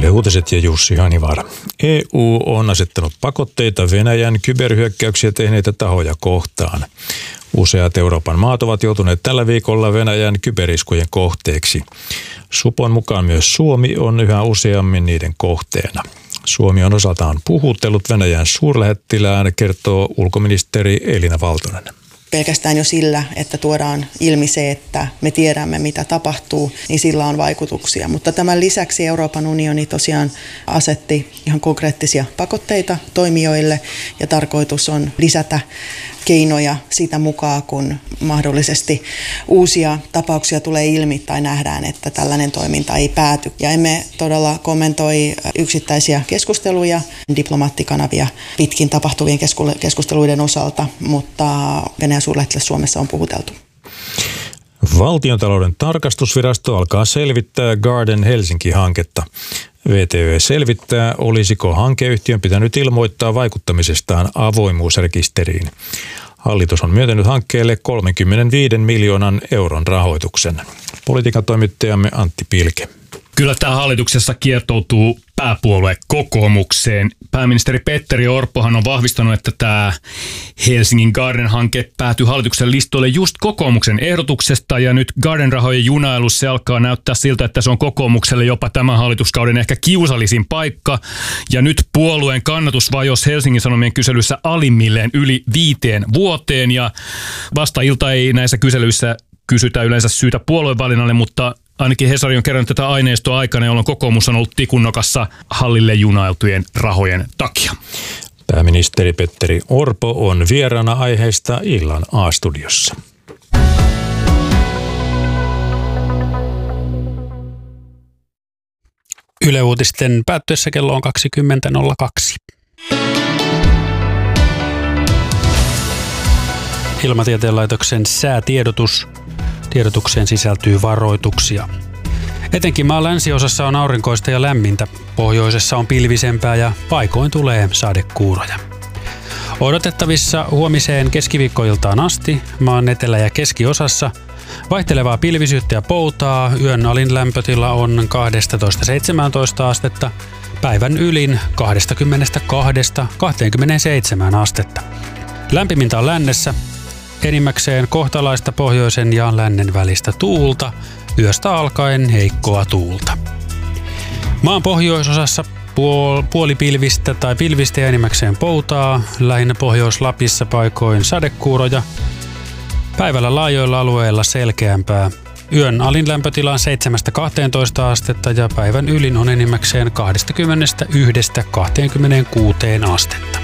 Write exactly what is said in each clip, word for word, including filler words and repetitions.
Yle Uutiset ja Jussi Hanivaara. E U on asettanut pakotteita Venäjän kyberhyökkäyksiä tehneitä tahoja kohtaan. Useat Euroopan maat ovat joutuneet tällä viikolla Venäjän kyberiskujen kohteeksi. Supon mukaan myös Suomi on yhä useammin niiden kohteena. Suomi on osaltaan puhuttellut Venäjän suurlähettilään, kertoo ulkoministeri Elina Valtonen. Pelkästään jo sillä, että tuodaan ilmi se, että me tiedämme, mitä tapahtuu, niin sillä on vaikutuksia. Mutta tämän lisäksi Euroopan unioni tosiaan asetti ihan konkreettisia pakotteita toimijoille ja tarkoitus on lisätä keinoja sitä mukaan, kun mahdollisesti uusia tapauksia tulee ilmi tai nähdään, että tällainen toiminta ei pääty. Ja emme todella kommentoi yksittäisiä keskusteluja, diplomaattikanavia pitkin tapahtuvien keskusteluiden osalta, mutta Venäjän suurlähettiläs Suomessa on puhuteltu. Valtiontalouden tarkastusvirasto alkaa selvittää Garden Helsinki-hanketta. V T Y selvittää, olisiko hankeyhtiön pitänyt ilmoittaa vaikuttamisestaan avoimuusrekisteriin. Hallitus on myöntänyt hankkeelle kolmekymmentäviisi miljoonan euron rahoituksen. Politiikan toimittajamme Antti Pilke. Kyllä tämä hallituksessa kiertoutuu pääpuolue kokoomukseen. Pääministeri Petteri Orpohan on vahvistanut, että tämä Helsingin Garden-hanke päätyi hallituksen listoille just kokoomuksen ehdotuksesta. Ja nyt Garden-rahojen junailussa se alkaa näyttää siltä, että se on kokoomukselle jopa tämän hallituskauden ehkä kiusallisin paikka. Ja nyt puolueen kannatus vajosi Helsingin Sanomien kyselyssä alimmilleen yli viiteen vuoteen. Ja vasta ilta ei näissä kyselyissä kysytä yleensä syytä puoluevalinnalle, mutta ainakin Hesari on kerännyt tätä aineistoa aikana, jolloin kokoomus on ollut tikunnokassa hallille junailtujen rahojen takia. Pääministeri Petteri Orpo on vieraana aiheesta illan A-studiossa. Yle Uutisten päättyessä kello on kaksikymmentä nolla kaksi. Ilmatieteen laitoksen säätiedotus. Tiedotukseen sisältyy varoituksia. Etenkin maan länsiosassa on aurinkoista ja lämmintä. Pohjoisessa on pilvisempää ja paikoin tulee sadekuuroja. Odotettavissa huomiseen keskiviikkoiltaan asti maan etelä- ja keskiosassa vaihtelevaa pilvisyyttä ja poutaa. Yön alin lämpötila on kaksitoista seitsemäntoista astetta, päivän ylin kaksikymmentäkaksi kaksikymmentäseitsemän astetta. Lämpimintä on lännessä. Enimmäkseen kohtalaista pohjoisen ja lännen välistä tuulta, yöstä alkaen heikkoa tuulta. Maan pohjoisosassa puol- puolipilvistä tai pilvistä ja enimmäkseen poutaa, lähinnä Pohjois-Lapissa paikoin sadekuuroja. Päivällä laajoilla alueilla selkeämpää. Yön alin lämpötila on seitsemästä kahteentoista astetta ja päivän ylin on enimmäkseen kaksikymmentäyksi kaksikymmentäkuusi astetta.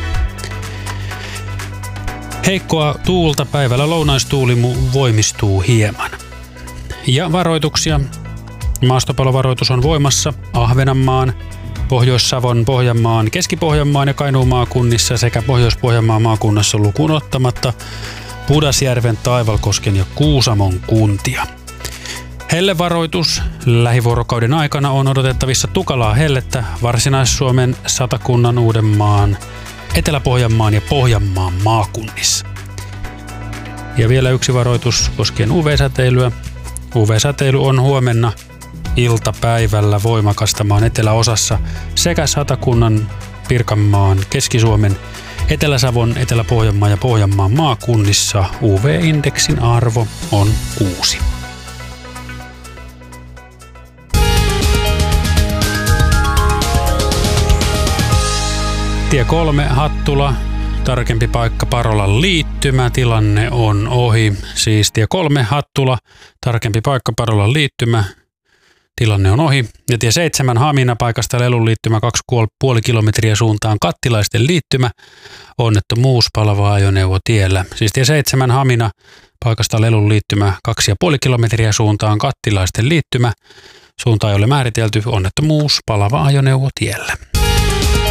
Heikkoa tuulta päivällä lounaistuuli voimistuu hieman. Ja varoituksia. Maastopalovaroitus on voimassa Ahvenanmaan, Pohjois-Savon, Pohjanmaan, Keski-Pohjanmaan ja Kainuun maakunnissa sekä Pohjois-Pohjanmaan maakunnassa lukuun ottamatta Pudasjärven, Taivalkosken ja Kuusamon kuntia. Hellevaroitus. Lähivuorokauden aikana on odotettavissa tukalaa hellettä Varsinais-Suomen, Satakunnan, Uudenmaan, Etelä-Pohjanmaan ja Pohjanmaan maakunnissa. Ja vielä yksi varoitus koskien U V-säteilyä. U V-säteily on huomenna iltapäivällä voimakasta maan eteläosassa sekä Satakunnan, Pirkanmaan, Keski-Suomen, Etelä-Savon, Etelä-Pohjanmaan ja Pohjanmaan maakunnissa. U V-indeksin arvo on kuusi. Tie kolme Hattula, tarkempi paikka Parolan liittymä, tilanne on ohi. Siis tie kolme Hattula, tarkempi paikka Parolan liittymä, tilanne on ohi. Ja tie seitsemän Hamina, paikasta Lelun liittymä kaksi pilkku viisi kilometriä suuntaan Kattilaisten liittymä, onnettomuus palava ajoneuvo tiellä. Siis tie seitsemän Hamina, paikasta Lelun liittymä kaksi pilkku viisi kilometriä suuntaan Kattilaisten liittymä, suunta ei ole määritelty, onnettomuus palava ajoneuvo tiellä.